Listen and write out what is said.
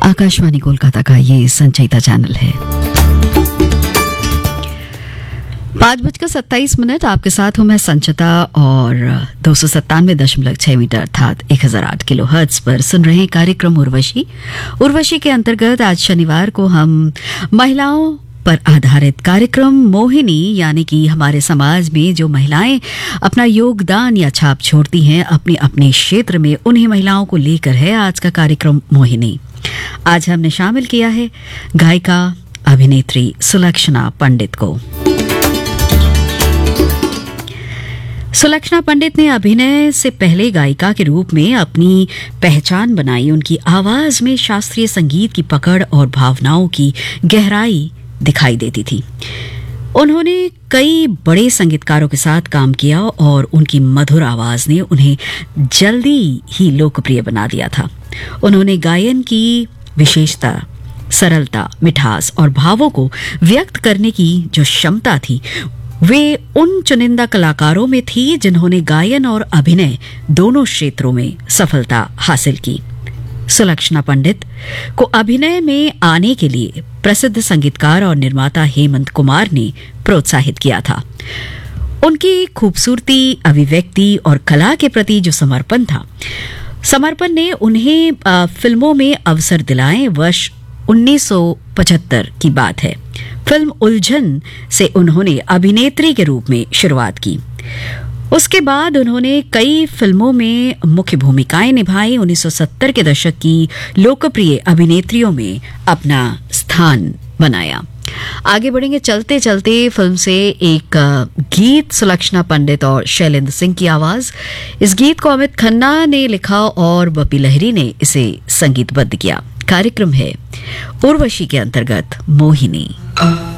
आकाशवाणी कोलकाता का ये संचयिता चैनल है। 5:27 आपके साथ हूं मैं संचिता और 297.6 मीटर अर्थात 1008 किलोहर्ट्ज पर सुन रहे हैं कार्यक्रम उर्वशी के अंतर्गत आज शनिवार को हम महिलाओं पर आधारित कार्यक्रम मोहिनी यानी कि हमारे समाज में जो महिलाएं अपना योगदान या छाप छोड़ती हैं अपने अपने क्षेत्र में, उन्हीं महिलाओं को लेकर है आज का कार्यक्रम मोहिनी। आज हमने शामिल किया है गायिका अभिनेत्री सुलक्षणा पंडित को। सुलक्षणा पंडित ने अभिनय से पहले गायिका के रूप में अपनी पहचान बनाई। उनकी आवाज में शास्त्रीय संगीत की पकड़ और भावनाओं की गहराई दिखाई देती थी। उन्होंने कई बड़े संगीतकारों के साथ काम किया और उनकी मधुर आवाज ने उन्हें जल्दी ही लोकप्रिय बना दिया था। उन्होंने गायन की विशेषता, सरलता, मिठास और भावों को व्यक्त करने की जो क्षमता थी, वे उन चुनिंदा कलाकारों में थी जिन्होंने गायन और अभिनय दोनों क्षेत्रों में सफलता हासिल की। सुलक्षणा पंडित को अभिनय में आने के लिए प्रसिद्ध संगीतकार और निर्माता हेमंत कुमार ने प्रोत्साहित किया था। उनकी खूबसूरती, अभिव्यक्ति और कला के प्रति जो समर्पण ने उन्हें फिल्मों में अवसर दिलाए। वर्ष 1975 की बात है। फिल्म उलझन से उन्होंने अभिनेत्री के रूप में शुरुआत की। उसके बाद उन्होंने कई फिल्मों में मुख्य भूमिकाएं निभाई। 1970 के दशक की लोकप्रिय अभिनेत्रियों में अपना स्थान बनाया। आगे बढ़ेंगे चलते चलते फिल्म से एक गीत, सुलक्षणा पंडित और शैलेंद्र सिंह की आवाज। इस गीत को अमित खन्ना ने लिखा और बपी लहरी ने इसे संगीतबद्ध किया। कार्यक्रम है उर्वशी के अंतर्गत मोहिनी।